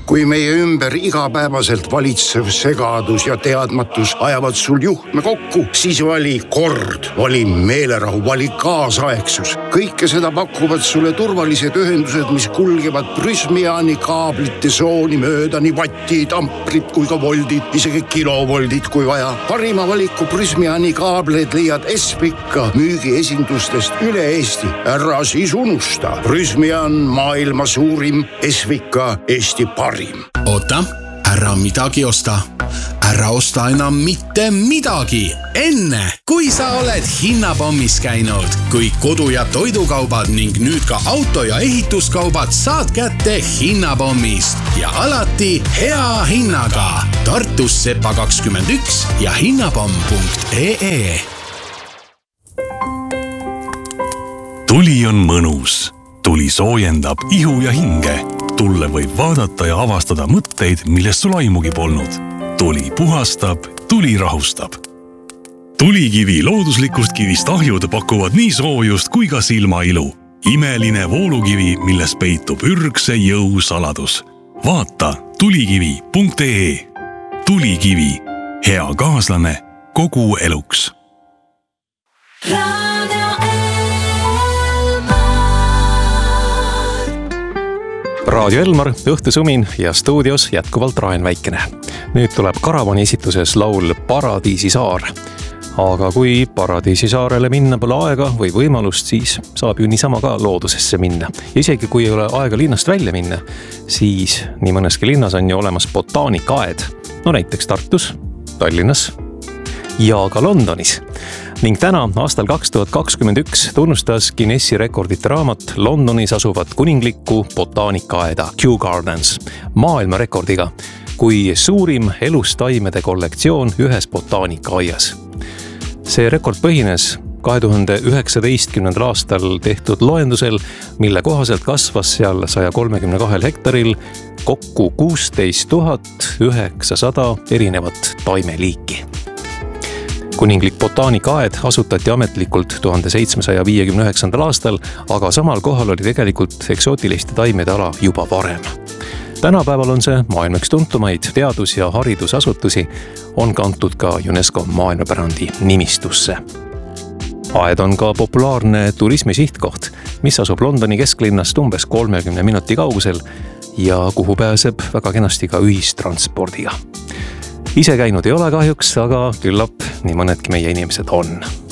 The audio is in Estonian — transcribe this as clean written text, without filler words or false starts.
Kui meie ümber igapäevaselt valitsev segadus ja teadmatus ajavad sul juhtme kokku, siis vali kord, vali meelerahu, vali kaasaegsus. Kõike seda pakuvad sulle turvalised ühendused, mis kulgevad Prysmiani kaablite sooni mööda, nii vattid, amprid kui ka voldid, isegi kilovoldid kui vaja. Parima valiku Prysmiani kaableid leiad Espika müügiesindustest üle Eesti. Ära siis unusta. Prysmian maailma suurim, Espika Eesti parim. Oota, ära midagi osta. Ära osta enam mitte midagi. Enne, kui sa oled hinnapommis käinud, kui kodu- ja toidukaubad ning nüüd ka auto- ja ehituskaubad saad kätte hinnapommist ja alati hea hinnaga. Tartus Sepa 21 ja hinnapomm.ee. Tuli on mõnus. Tuli soojendab ihu ja hinge. Tulle võib vaadata ja avastada mõtteid, millest sul aimugi polnud. Tuli puhastab, tuli rahustab. Tulikivi looduslikust kivist ahjud pakuvad nii soojust kui ka silmailu. Imeline voolukivi, milles peitub ürgse jõu saladus. Vaata tulikivi.ee. Tulikivi. Hea kaaslane kogu eluks. Raadio Elmar, õhtusumin ja stuudios jätkuvalt Raen Väikene. Nüüd tuleb Karavani esituses laul Paradiisisaar. Aga kui Paradiisisaarele minna pole aega või võimalust, siis saab ju niisama ka loodusesse minna. Ja isegi kui ei ole aega linnast välja minna, siis nii mõneski linnas on ju olemas botaanikaed. No näiteks Tartus, Tallinnas ja ka Londonis. Ning täna, aastal 2021, tunnustas Guinessi rekordite raamat Londonis asuvat kuninglikku botaanikaaeda Kew Gardens maailmarekordiga kui suurim elustaimede kollektsioon ühes botaanikaaias. See rekord põhines 2019. aastal tehtud loendusel, mille kohaselt kasvas seal 132 hektaril kokku 16 900 erinevat taimeliiki. Kuninglik botaanikaed asutati ametlikult 1759. aastal, aga samal kohal oli tegelikult eksootiliste taimede ala juba varem. Tänapäeval on see maailma üks tuntumaid teadus- ja haridusasutusi, on kantud ka UNESCO maailmapärandi nimistusse. Aed on ka populaarne turismisihtkoht, mis asub Londoni kesklinnast umbes 30 minuti kaugusel ja kuhu pääseb väga kenasti ka ühistranspordiga. Ise käinud ei ole kahjuks, aga küllap nii mõnedki meie inimesed on.